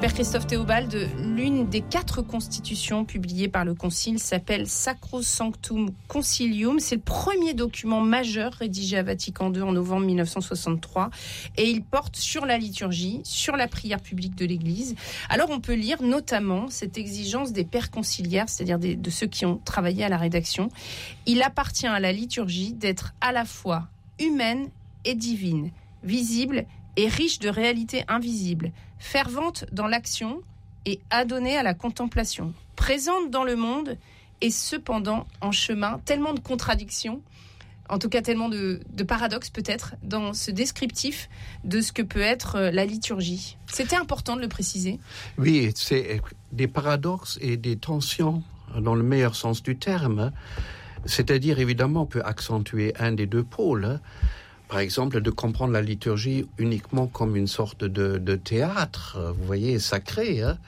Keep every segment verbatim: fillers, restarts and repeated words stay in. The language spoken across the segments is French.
Père Christophe Théobald, l'une des quatre constitutions publiées par le Concile s'appelle Sacrosanctum Concilium. C'est le premier document majeur rédigé à Vatican deux en novembre mille neuf cent soixante-trois et il porte sur la liturgie, sur la prière publique de l'Église. Alors on peut lire notamment cette exigence des pères conciliaires, c'est-à-dire des, de ceux qui ont travaillé à la rédaction. Il appartient à la liturgie d'être à la fois humaine et divine, visible et riche de réalités invisibles, fervente dans l'action et adonnée à la contemplation, présente dans le monde et cependant en chemin. Tellement de contradictions, en tout cas tellement de, de paradoxes peut-être, dans ce descriptif de ce que peut être la liturgie. C'était important de le préciser. Oui, c'est des paradoxes et des tensions dans le meilleur sens du terme. C'est-à-dire, évidemment, on peut accentuer un des deux pôles. Par exemple, de comprendre la liturgie uniquement comme une sorte de, de théâtre, vous voyez, sacré. Hein.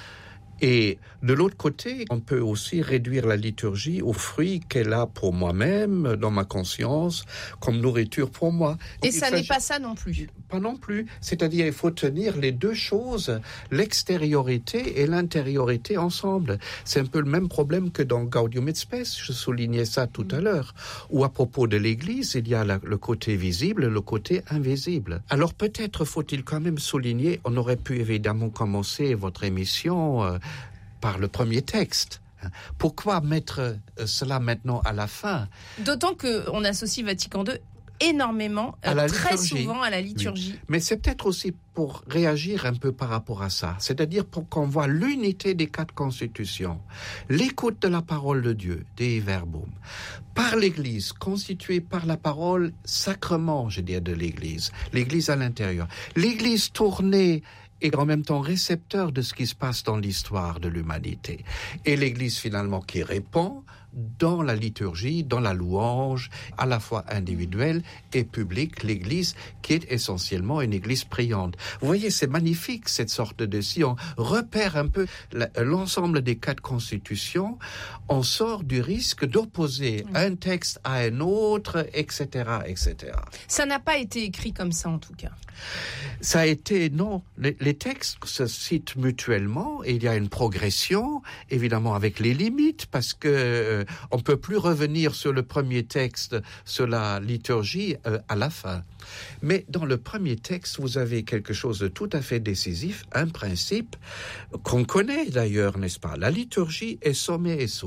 Et de l'autre côté, on peut aussi réduire la liturgie aux fruits qu'elle a pour moi-même, dans ma conscience, comme nourriture pour moi. Et ça n'est pas ça non plus. Pas non plus. C'est-à-dire, il faut tenir les deux choses, l'extériorité et l'intériorité ensemble. C'est un peu le même problème que dans Gaudium et Spes, je soulignais ça tout à l'heure. Ou à propos de l'Église, il y a la, le côté visible, le côté invisible. Alors peut-être faut-il quand même souligner, on aurait pu évidemment commencer votre émission euh, par le premier texte. Pourquoi mettre euh, cela maintenant à la fin ? D'autant qu'on associe Vatican deux énormément, euh, très souvent à la liturgie. Oui. Mais c'est peut-être aussi pour réagir un peu par rapport à ça, c'est-à-dire pour qu'on voit l'unité des quatre constitutions, l'écoute de la parole de Dieu, Dei Verbum, par l'Église, constituée par la parole sacrement, je dirais, de l'Église, l'Église à l'intérieur, l'Église tournée et en même temps récepteur de ce qui se passe dans l'histoire de l'humanité. Et l'Église finalement qui répond dans la liturgie, dans la louange, à la fois individuelle et publique, l'Église qui est essentiellement une Église priante. Vous voyez, c'est magnifique cette sorte de... Si on repère un peu l'ensemble des quatre constitutions, on sort du risque d'opposer mmh. un texte à un autre, et cetera, et cetera. Ça n'a pas été écrit comme ça en tout cas. Ça a été, non. Les, les textes se citent mutuellement et il y a une progression, évidemment avec les limites, parce que euh, on peut plus revenir sur le premier texte, sur la liturgie euh, à la fin. Mais dans le premier texte, vous avez quelque chose de tout à fait décisif, un principe qu'on connaît d'ailleurs, n'est-ce pas ? La liturgie est sommet et source.